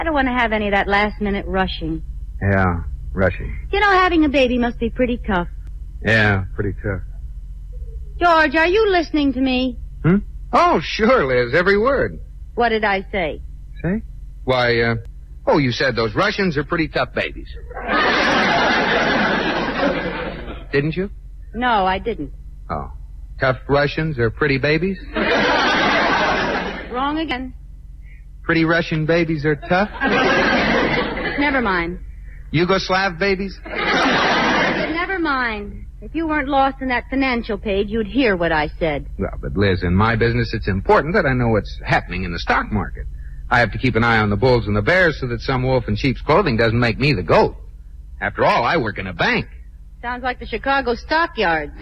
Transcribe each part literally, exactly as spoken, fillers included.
I don't want to have any of that last-minute rushing. Yeah, rushing. You know, having a baby must be pretty tough. Yeah, pretty tough. George, are you listening to me? Hmm? Oh, sure, Liz, every word. What did I say? Say? Why, uh, oh, you said those Russians are pretty tough babies. Didn't you? No, I didn't. Oh. Tough Russians are pretty babies? Wrong again. Pretty Russian babies are tough? Never mind. Yugoslav babies? Never mind. If you weren't lost in that financial page, you'd hear what I said. Well, but Liz, in my business, it's important that I know what's happening in the stock market. I have to keep an eye on the bulls and the bears so that some wolf in sheep's clothing doesn't make me the goat. After all, I work in a bank. Sounds like the Chicago stockyards.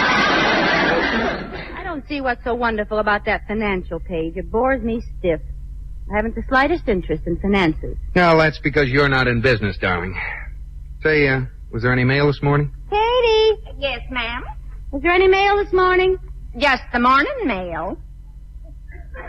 I don't see what's so wonderful about that financial page. It bores me stiff. I haven't the slightest interest in finances. No, that's because you're not in business, darling. Say, uh, was there any mail this morning? Katie! Yes, ma'am? Was there any mail this morning? Just the morning mail. Well,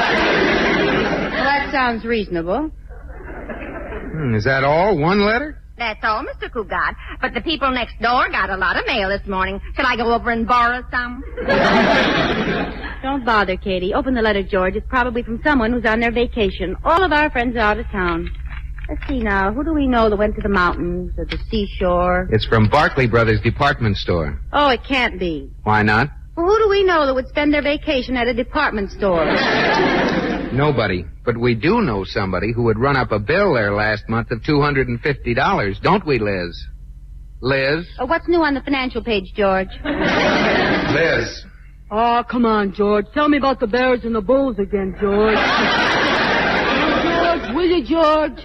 that sounds reasonable. Hmm, is that all? One letter? That's all, Mister Cougat. But the people next door got a lot of mail this morning. Shall I go over and borrow some? Don't bother, Katie. Open the letter, George. It's probably from someone who's on their vacation. All of our friends are out of town. Let's see now. Who do we know that went to the mountains or the seashore? It's from Barclay Brothers Department Store. Oh, it can't be. Why not? Well, who do we know that would spend their vacation at a department store? Nobody. But we do know somebody who would run up a bill there last month of two hundred fifty dollars, don't we, Liz? Liz? Oh, what's new on the financial page, George? Liz. Oh, come on, George. Tell me about the Bears and the Bulls again, George. George, will you, George?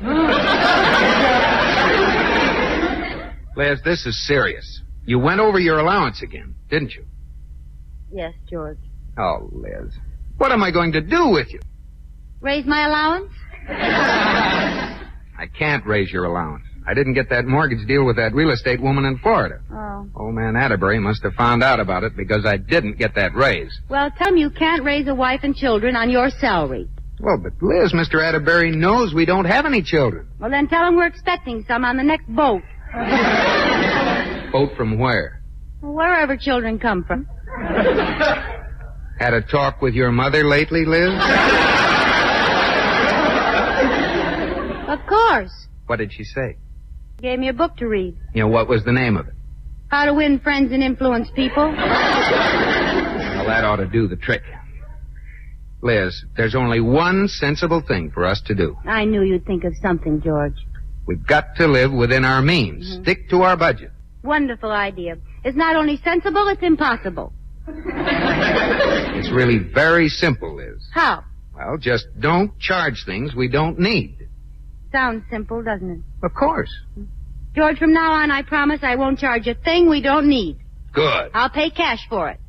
Liz, this is serious. You went over your allowance again, didn't you? Yes, George. Oh, Liz. What am I going to do with you? Raise my allowance? I can't raise your allowance. I didn't get that mortgage deal with that real estate woman in Florida. Oh. Old man Atterbury must have found out about it because I didn't get that raise. Well, tell him you can't raise a wife and children on your salary. Well, but Liz, Mister Atterbury knows we don't have any children. Well, then tell him we're expecting some on the next boat. Boat from where? Well, wherever children come from. Had a talk with your mother lately, Liz? Of course. What did she say? Gave me a book to read. You know, what was the name of it? How to Win Friends and Influence People. Well, that ought to do the trick. Liz, there's only one sensible thing for us to do. I knew you'd think of something, George. We've got to live within our means. Mm-hmm. Stick to our budget. Wonderful idea. It's not only sensible, it's impossible. It's really very simple, Liz. How? Well, just don't charge things we don't need. Sounds simple, doesn't it? Of course. George, from now on, I promise I won't charge a thing we don't need. Good. I'll pay cash for it.